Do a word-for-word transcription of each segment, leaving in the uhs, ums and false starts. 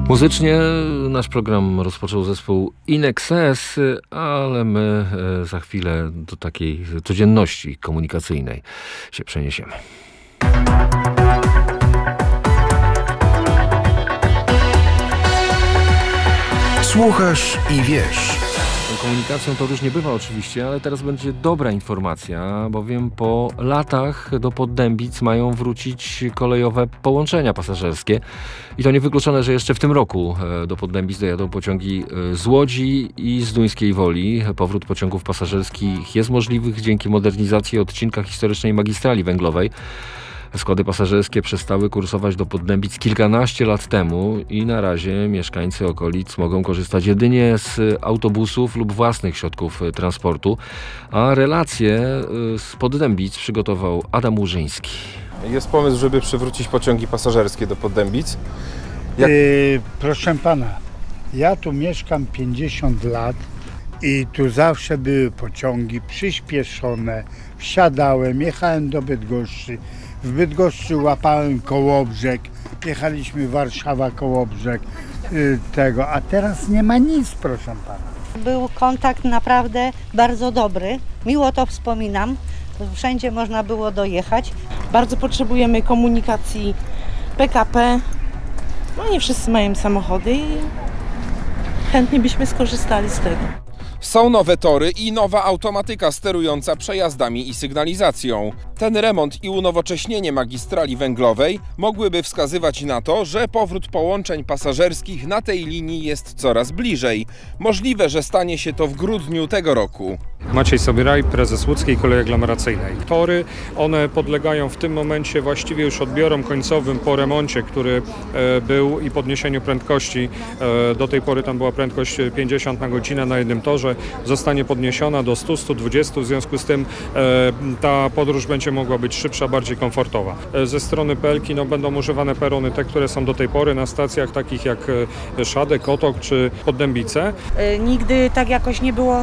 Muzycznie nasz program rozpoczął zespół In Excess, ale my za chwilę do takiej codzienności komunikacyjnej się przeniesiemy. Słuchasz i wiesz. Komunikacją to różnie bywa oczywiście, ale teraz będzie dobra informacja, bowiem po latach do Poddębic mają wrócić kolejowe połączenia pasażerskie i to niewykluczone, że jeszcze w tym roku do Poddębic dojadą pociągi z Łodzi i z Duńskiej Woli. Powrót pociągów pasażerskich jest możliwy dzięki modernizacji odcinka historycznej magistrali węglowej. Składy pasażerskie przestały kursować do Poddębic kilkanaście lat temu i na razie mieszkańcy okolic mogą korzystać jedynie z autobusów lub własnych środków transportu, a relacje z Poddębic przygotował Adam Łużyński. Jest pomysł, żeby przywrócić pociągi pasażerskie do Poddębic. Jak... Yy, proszę pana, ja tu mieszkam pięćdziesiąt lat i tu zawsze były pociągi przyspieszone. Wsiadałem, jechałem do Bydgoszczy. W Bydgoszczy łapałem Kołobrzeg, jechaliśmy Warszawa, Kołobrzeg, yy, tego, a teraz nie ma nic, proszę pana. Był kontakt naprawdę bardzo dobry, miło to wspominam, wszędzie można było dojechać. Bardzo potrzebujemy komunikacji P K P, no nie wszyscy mają samochody i chętnie byśmy skorzystali z tego. Są nowe tory i nowa automatyka sterująca przejazdami i sygnalizacją. Ten remont i unowocześnienie magistrali węglowej mogłyby wskazywać na to, że powrót połączeń pasażerskich na tej linii jest coraz bliżej. Możliwe, że stanie się to w grudniu tego roku. Maciej Sobieraj, prezes Łódzkiej Kolei Aglomeracyjnej. Tory, one podlegają w tym momencie właściwie już odbiorom końcowym po remoncie, który e, był i podniesieniu prędkości. E, do tej pory tam była prędkość pięćdziesiąt na godzinę na jednym torze. Zostanie podniesiona do stu do stu dwudziestu, w związku z tym e, ta podróż będzie mogła być szybsza, bardziej komfortowa. E, ze strony Pelki no, będą używane perony, te, które są do tej pory na stacjach takich jak e, Szadek, Otok czy Poddębice. E, nigdy tak jakoś nie było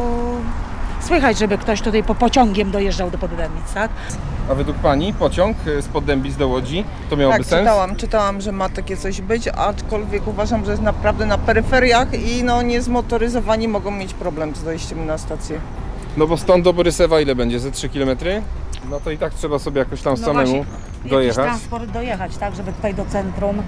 słychać, żeby ktoś tutaj po pociągiem dojeżdżał do Poddębic, tak? A według pani pociąg z Poddębic do Łodzi to miałoby tak, sens? czytałam, czytałam, że ma takie coś być, aczkolwiek uważam, że jest naprawdę na peryferiach i no niezmotoryzowani mogą mieć problem z dojściem na stację. No bo stąd do Borysewa ile będzie? Ze trzy kilometry? No to i tak trzeba sobie jakoś tam No samemu właśnie, dojechać. jakiś transport dojechać, tak, żeby tutaj do centrum.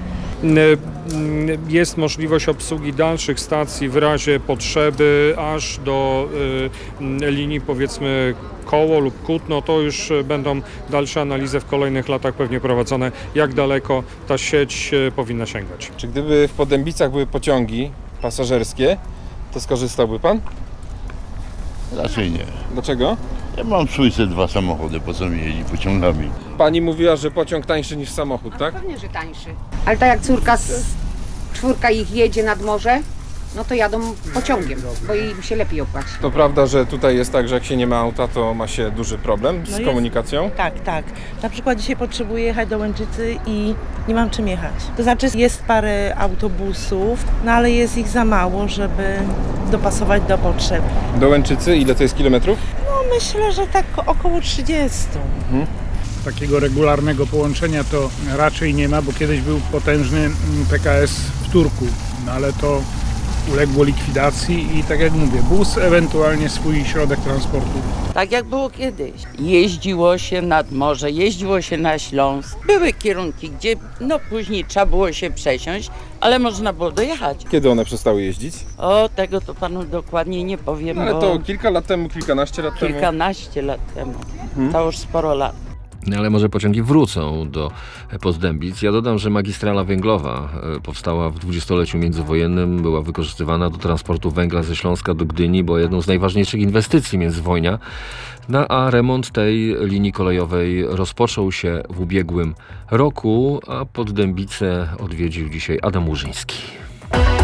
Jest możliwość obsługi dalszych stacji w razie potrzeby aż do y, linii powiedzmy Koło lub Kutno. To już będą dalsze analizy w kolejnych latach pewnie prowadzone, jak daleko ta sieć powinna sięgać. Czy gdyby w Poddębicach były pociągi pasażerskie, to skorzystałby pan? Raczej nie. Dlaczego? Ja mam w Sójce dwa samochody, po co mi jeździ pociągami. Pani mówiła, że pociąg tańszy niż samochód, tak? Pewnie, że tańszy. Ale tak jak córka, z, czwórka ich jedzie nad morze, no to jadą pociągiem, bo im się lepiej opłaci. To prawda, że tutaj jest tak, że jak się nie ma auta, to ma się duży problem z No jest- komunikacją? Tak, tak. Na przykład dzisiaj potrzebuję jechać do Łęczycy i nie mam czym jechać. To znaczy jest parę autobusów, no ale jest ich za mało, żeby dopasować do potrzeb. Do Łęczycy ile to jest kilometrów? No myślę, że tak około trzydzieści. Takiego regularnego połączenia to raczej nie ma, bo kiedyś był potężny P K S w Turku, no ale to uległo likwidacji i tak jak mówię, bus, ewentualnie swój środek transportu. Tak jak było kiedyś. Jeździło się nad morze, jeździło się na Śląsk. Były kierunki, gdzie no później trzeba było się przesiąść, ale można było dojechać. Kiedy one przestały jeździć? O, tego to panu dokładnie nie powiem, Ale bo to kilka lat temu, kilkanaście lat temu. kilkanaście lat temu. To już sporo lat. Ale może pociągi wrócą do Poddębic. Ja dodam, że magistrala węglowa powstała w dwudziestoleciu międzywojennym, była wykorzystywana do transportu węgla ze Śląska do Gdyni, była jedną z najważniejszych inwestycji międzywojnia. No a remont tej linii kolejowej rozpoczął się w ubiegłym roku, a Poddębice odwiedził dzisiaj Adam Łużyński.